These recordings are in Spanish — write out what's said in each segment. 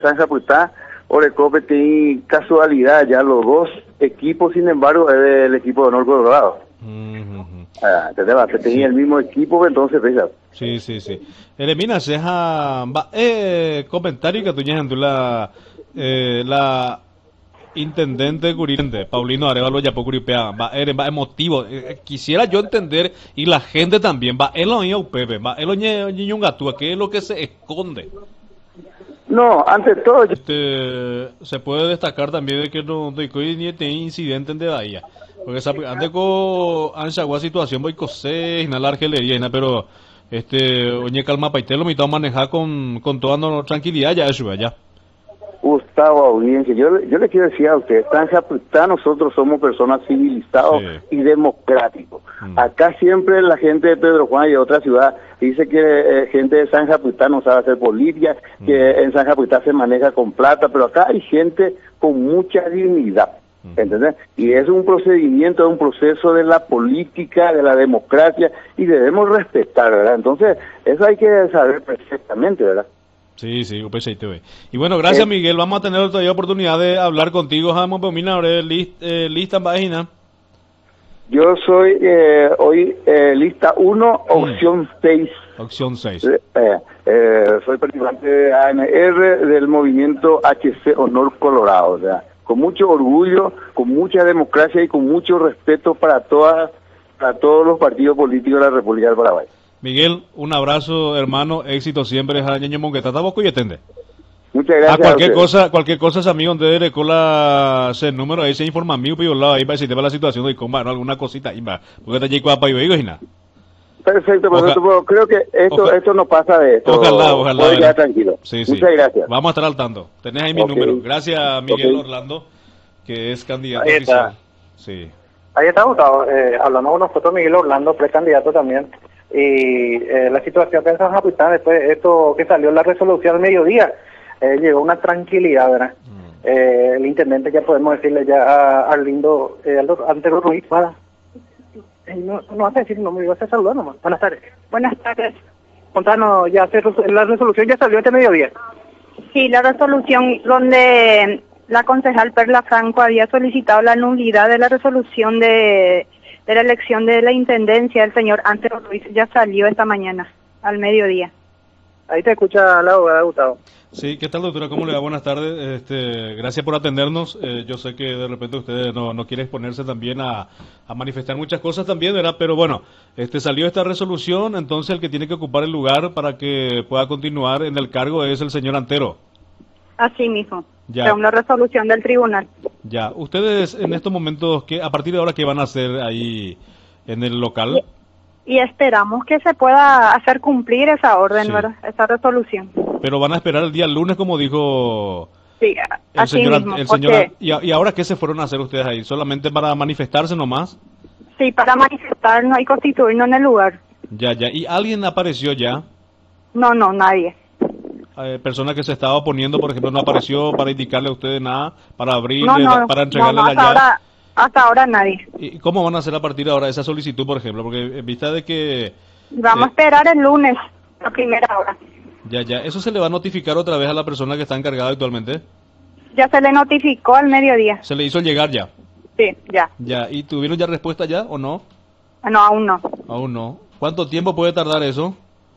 San Japutá, Orecope tiene casualidad, ya los dos equipos, sin embargo, es del equipo de Honor Colorado. Tenía el mismo equipo, entonces, ¿ves? Sí. Elimina, seja, comentario que tú tienes en la intendente Cuririente, Paulino Arevalo Yapocuripea, va emotivo. Quisiera yo entender, y la gente también, va el oño Pepe, va el oño Ñungatúa, ¿qué es lo que se esconde? No, ante todo... Se puede destacar también de que no tiene incidente en de Bahía. Porque antes con Anshagua situación voy cosé, la argelería, pero oñe calma paité lo mitad manejar con toda tranquilidad ya eso ya. Gustavo, audiencia, yo le quiero decir a usted, San Japutá nosotros somos personas civilizados y democráticos. Acá siempre la gente de Pedro Juan y de otra ciudad dice que gente de San Japutá no sabe hacer política, que en San Japutá se maneja con plata, pero acá hay gente con mucha dignidad, ¿entendés? Y es un procedimiento, es un proceso de la política, de la democracia, y debemos respetar, ¿verdad? Entonces, eso hay que saber perfectamente, ¿verdad? Sí, y bueno, gracias Miguel, vamos a tener otra oportunidad de hablar contigo, Jamón, pero mira, lista en página. Yo soy hoy lista 1, opción 6. Opción 6. Soy participante de ANR del movimiento HC Honor Colorado, o sea, con mucho orgullo, con mucha democracia y con mucho respeto para todos los partidos políticos de la República del Paraguay. Miguel, un abrazo, hermano, éxito siempre, Jañeño Mongueta, estamos y atende. Muchas gracias. Cualquier cosa, amigo, donde de cola ese número ahí se informa amigo por lado ahí para decirte para la situación de cómo, ¿no? Alguna cosita ahí va, porque te llegó a payo y nada. Perfecto, pero creo que esto no pasa de esto. Ojalá. Puedes quedar tranquilo. Sí. Muchas gracias. Vamos a estar al tanto. Tenés ahí mi número. Gracias, Miguel Orlando, que es candidato oficial. Sí. Ahí está, Gustavo. Hablamos con nosotros, Miguel Orlando, precandidato también. Y la situación que en San Japutá, después de esto que salió la resolución al mediodía, llegó una tranquilidad, ¿verdad? El intendente, ya podemos decirle ya a Arlindo Antero Ruiz, no vas a decir no me ibas a saludar nomás. Buenas tardes. Buenas tardes. Contanos, la resolución ya salió este mediodía. Sí, la resolución donde la concejal Perla Franco había solicitado la nulidad de la resolución de la elección de la intendencia del señor Antero Ruiz ya salió esta mañana, al mediodía. Ahí te escucha la abogada, Gustavo. Sí, ¿qué tal, doctora? ¿Cómo le va? Buenas tardes. Gracias por atendernos. Yo sé que de repente usted no quiere exponerse también a manifestar muchas cosas también, ¿verdad? Pero bueno, salió esta resolución, entonces el que tiene que ocupar el lugar para que pueda continuar en el cargo es el señor Antero. Así mismo, ya. Según la resolución del tribunal. Ya, ustedes en estos momentos, a partir de ahora, ¿qué van a hacer ahí en el local? Y esperamos que se pueda hacer cumplir esa orden, sí. ¿verdad? Esa resolución. Pero van a esperar el día lunes, como dijo sí, el señor. Mismo, ¿Y ahora qué se fueron a hacer ustedes ahí? ¿Solamente para manifestarse nomás? Sí, para manifestarnos y constituirnos en el lugar. Ya. ¿Y alguien apareció ya? No, nadie. Persona que se estaba oponiendo, por ejemplo, no apareció para indicarle a ustedes nada, para abrirle, para entregarle la llave. Hasta ahora nadie. ¿Y cómo van a hacer a partir de ahora esa solicitud, por ejemplo? Porque en vista de que... Vamos a esperar el lunes, a primera hora. Ya. ¿Eso se le va a notificar otra vez a la persona que está encargada actualmente? Ya se le notificó al mediodía. ¿Se le hizo llegar ya? Sí, ya. Ya. ¿Y tuvieron ya respuesta ya o no? No, aún no. Aún no. ¿Cuánto tiempo puede tardar eso?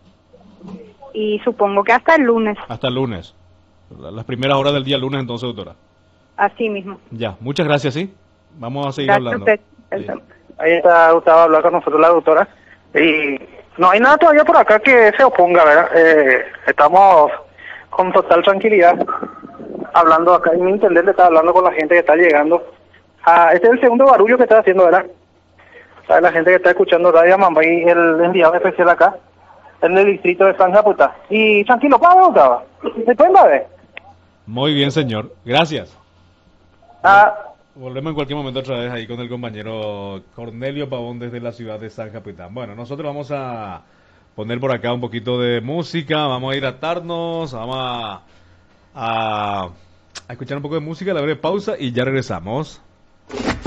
Y supongo que hasta el lunes. Hasta el lunes. Las primeras horas del día lunes, entonces, doctora. Así mismo. Ya. Muchas gracias, ¿sí? Vamos a seguir hablando. Sí. Ahí está Gustavo, hablar con nosotros la doctora. Y no hay nada todavía por acá que se oponga, ¿verdad? Estamos con total tranquilidad hablando acá. Y mi intendente está hablando con la gente que está llegando. Este es el segundo barullo que está haciendo, ¿verdad? ¿Sabe? La gente que está escuchando Radio Mambay, el enviado especial acá, en el distrito de San Japutá. Y tranquilo, ¿para Gustavo? ¿Se pueden ver? Muy bien, señor. Gracias. Volvemos en cualquier momento otra vez ahí con el compañero Cornelio Pavón desde la ciudad de San Japután. Bueno, nosotros vamos a poner por acá un poquito de música, vamos a ir a atarnos, vamos a escuchar un poco de música, la breve pausa y ya regresamos.